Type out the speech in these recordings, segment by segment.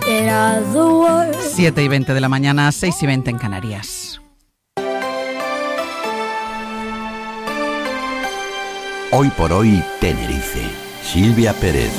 7:20 de la mañana, 6:20 en Canarias. Hoy por hoy, Tenerife. Silvia Pérez.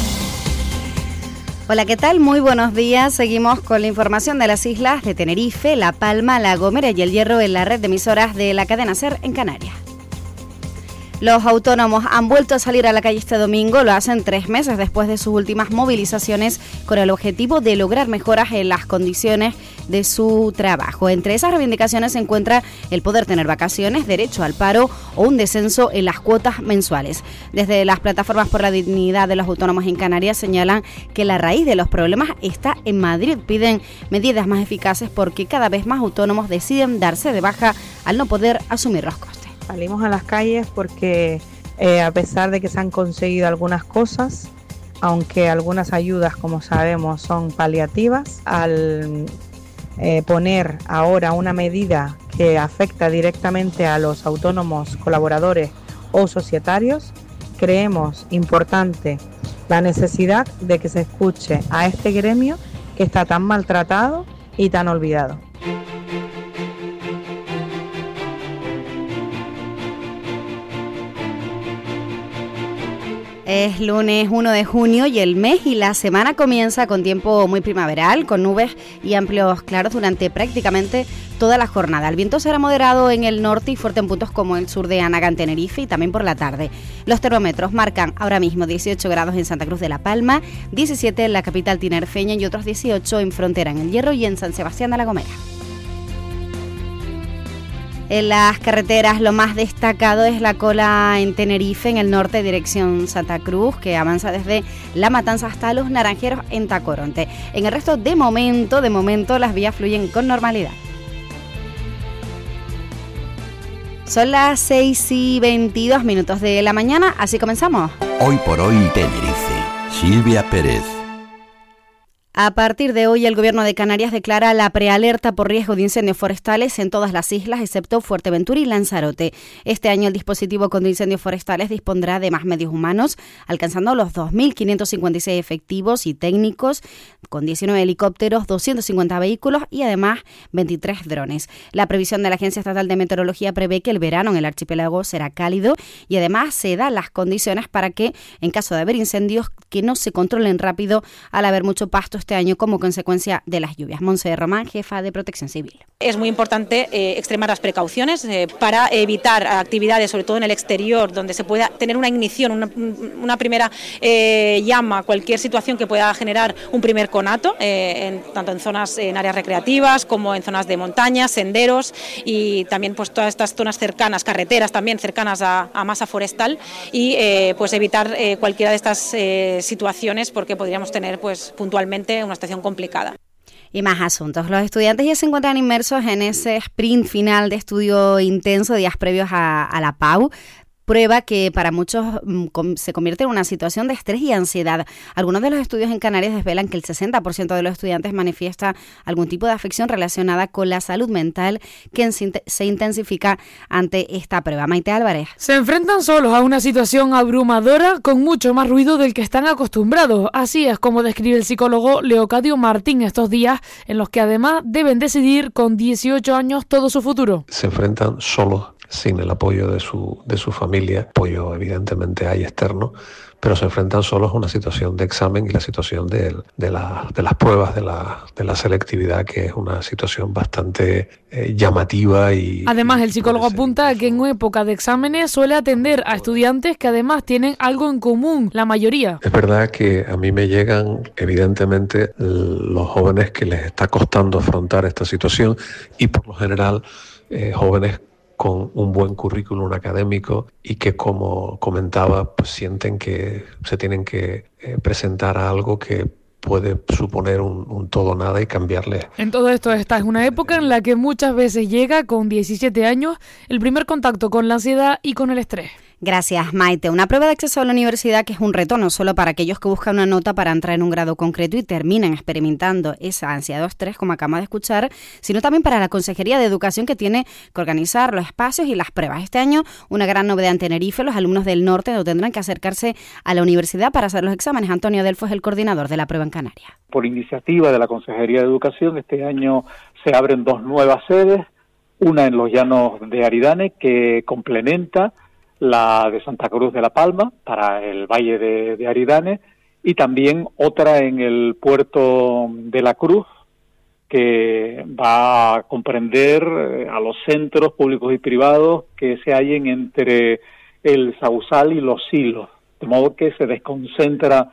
Hola, ¿qué tal? Muy buenos días. Seguimos con la información de las islas de Tenerife, La Palma, La Gomera y El Hierro en la red de emisoras de la cadena SER en Canarias. Los autónomos han vuelto a salir a la calle este domingo, lo hacen 3 meses después de sus últimas movilizaciones con el objetivo de lograr mejoras en las condiciones de su trabajo. Entre esas reivindicaciones se encuentra el poder tener vacaciones, derecho al paro o un descenso en las cuotas mensuales. Desde las plataformas por la dignidad de los autónomos en Canarias señalan que la raíz de los problemas está en Madrid. Piden medidas más eficaces porque cada vez más autónomos deciden darse de baja al no poder asumir los costes. Salimos a las calles porque a pesar de que se han conseguido algunas cosas, aunque algunas ayudas, como sabemos, son paliativas, al poner ahora una medida que afecta directamente a los autónomos colaboradores o societarios, creemos importante la necesidad de que se escuche a este gremio que está tan maltratado y tan olvidado. Es lunes 1 de junio y el mes y la semana comienza con tiempo muy primaveral, con nubes y amplios claros durante prácticamente toda la jornada. El viento será moderado en el norte y fuerte en puntos como el sur de Anaga, en Tenerife, y también por la tarde. Los termómetros marcan ahora mismo 18 grados en Santa Cruz de la Palma, 17 en la capital tinerfeña y otros 18 en frontera en El Hierro y en San Sebastián de la Gomera. En las carreteras lo más destacado es la cola en Tenerife, en el norte, dirección Santa Cruz, que avanza desde La Matanza hasta Los Naranjeros en Tacoronte. En el resto, de momento, las vías fluyen con normalidad. Son las 6:22 de la mañana, así comenzamos. Hoy por hoy, Tenerife. Silvia Pérez. A partir de hoy, el Gobierno de Canarias declara la prealerta por riesgo de incendios forestales en todas las islas, excepto Fuerteventura y Lanzarote. Este año, el dispositivo contra incendios forestales dispondrá de más medios humanos, alcanzando los 2.556 efectivos y técnicos, con 19 helicópteros, 250 vehículos y además 23 drones. La previsión de la Agencia Estatal de Meteorología prevé que el verano en el archipiélago será cálido y además se dan las condiciones para que, en caso de haber incendios, que no se controlen rápido al haber mucho pasto este año como consecuencia de las lluvias. Montse Román, jefa de Protección Civil. Es muy importante extremar las precauciones para evitar actividades, sobre todo en el exterior, donde se pueda tener una ignición, una primera llama, cualquier situación que pueda generar un primer conato, tanto en zonas, en áreas recreativas como en zonas de montaña, senderos y también pues todas estas zonas cercanas, carreteras también cercanas a masa forestal y pues evitar cualquiera de estas situaciones porque podríamos tener pues puntualmente una situación complicada. Y más asuntos. Los estudiantes ya se encuentran inmersos en ese sprint final de estudio intenso días previos a la PAU. Prueba que para muchos se convierte en una situación de estrés y ansiedad. Algunos de los estudios en Canarias desvelan que el 60% de los estudiantes manifiesta algún tipo de afección relacionada con la salud mental que se intensifica ante esta prueba. Maite Álvarez. Se enfrentan solos a una situación abrumadora con mucho más ruido del que están acostumbrados. Así es como describe el psicólogo Leocadio Martín estos días en los que además deben decidir con 18 años todo su futuro. Se enfrentan solos, sin el apoyo de su familia, apoyo evidentemente hay externo, pero se enfrentan solos a una situación de examen y la situación de las pruebas de la selectividad, que es una situación bastante llamativa. Y además el psicólogo apunta que en época de exámenes suele atender a estudiantes que además tienen algo en común, la mayoría. Es verdad que a mí me llegan evidentemente los jóvenes que les está costando afrontar esta situación y por lo general jóvenes con un buen currículum académico y que, como comentaba, pues sienten que se tienen que presentar a algo que puede suponer un todo o nada y cambiarle. En todo esto, esta es una época en la que muchas veces llega con 17 años el primer contacto con la ansiedad y con el estrés. Gracias, Maite. Una prueba de acceso a la universidad que es un reto no solo para aquellos que buscan una nota para entrar en un grado concreto y terminan experimentando esa ansiedad o estrés, como acabamos de escuchar, sino también para la Consejería de Educación, que tiene que organizar los espacios y las pruebas. Este año, una gran novedad en Tenerife: los alumnos del norte no tendrán que acercarse a la universidad para hacer los exámenes. Antonio Delfo es el coordinador de la prueba en Canarias. Por iniciativa de la Consejería de Educación, este año se abren 2 nuevas sedes, una en los llanos de Aridane, que complementa la de Santa Cruz de la Palma para el Valle de Aridane, y también otra en el puerto de la Cruz, que va a comprender a los centros públicos y privados que se hallen entre el Sausal y los Silos, de modo que se desconcentra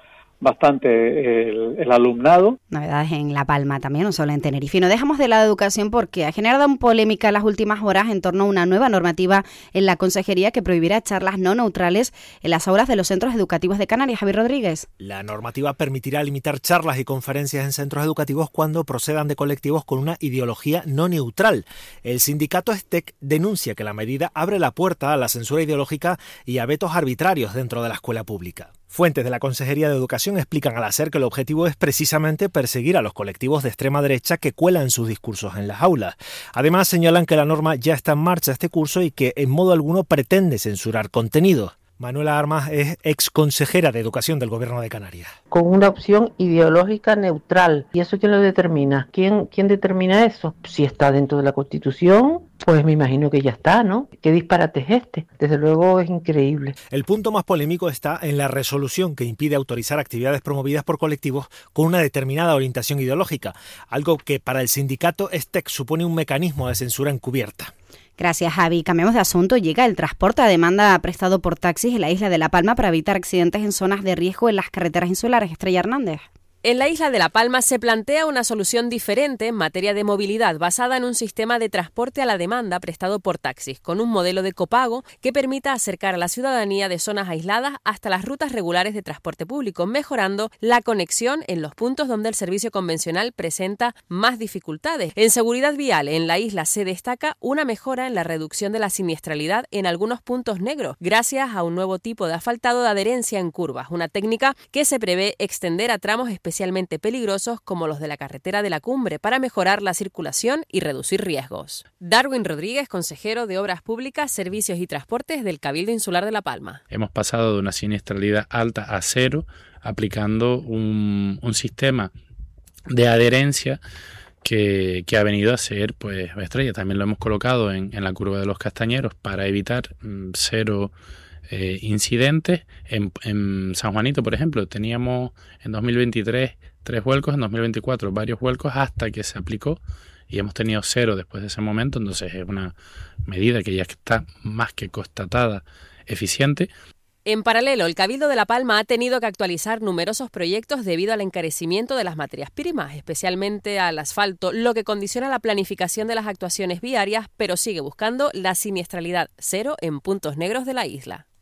bastante el alumnado. Novedades en La Palma también, no solo en Tenerife. Y no dejamos de lado educación porque ha generado polémica en las últimas horas en torno a una nueva normativa en la Consejería que prohibirá charlas no neutrales en las aulas de los centros educativos de Canarias. Javier Rodríguez. La normativa permitirá limitar charlas y conferencias en centros educativos cuando procedan de colectivos con una ideología no neutral. El sindicato STEC denuncia que la medida abre la puerta a la censura ideológica y a vetos arbitrarios dentro de la escuela pública. Fuentes de la Consejería de Educación explican al SER que el objetivo es precisamente perseguir a los colectivos de extrema derecha que cuelan sus discursos en las aulas. Además, señalan que la norma ya está en marcha este curso y que en modo alguno pretende censurar contenidos. Manuela Armas es exconsejera de Educación del Gobierno de Canarias. Con una opción ideológica neutral. ¿Y eso quién lo determina? ¿Quién determina eso? Si está dentro de la Constitución, pues me imagino que ya está, ¿no? ¿Qué disparate es este? Desde luego es increíble. El punto más polémico está en la resolución que impide autorizar actividades promovidas por colectivos con una determinada orientación ideológica, algo que para el sindicato STEC supone un mecanismo de censura encubierta. Gracias, Javi. Cambiamos de asunto. Llega el transporte a demanda prestado por taxis en la isla de La Palma para evitar accidentes en zonas de riesgo en las carreteras insulares. Estrella Hernández. En la isla de La Palma se plantea una solución diferente en materia de movilidad basada en un sistema de transporte a la demanda prestado por taxis, con un modelo de copago que permita acercar a la ciudadanía de zonas aisladas hasta las rutas regulares de transporte público, mejorando la conexión en los puntos donde el servicio convencional presenta más dificultades. En seguridad vial, en la isla se destaca una mejora en la reducción de la siniestralidad en algunos puntos negros, gracias a un nuevo tipo de asfaltado de adherencia en curvas, una técnica que se prevé extender a tramos especialmente peligrosos como los de la carretera de la Cumbre para mejorar la circulación y reducir riesgos. Darwin Rodríguez, consejero de Obras Públicas, Servicios y Transportes del Cabildo Insular de La Palma. Hemos pasado de una siniestralidad alta a 0 aplicando un sistema de adherencia que ha venido a ser pues estrella. También lo hemos colocado en la curva de los Castañeros para evitar 0 incidentes. En San Juanito, por ejemplo, teníamos en 2023 3 vuelcos, en 2024 varios vuelcos hasta que se aplicó y hemos tenido 0 después de ese momento. Entonces es una medida que ya está más que constatada eficiente. En paralelo, el Cabildo de La Palma ha tenido que actualizar numerosos proyectos debido al encarecimiento de las materias primas, especialmente al asfalto, lo que condiciona la planificación de las actuaciones viarias, pero sigue buscando la siniestralidad 0 en puntos negros de la isla.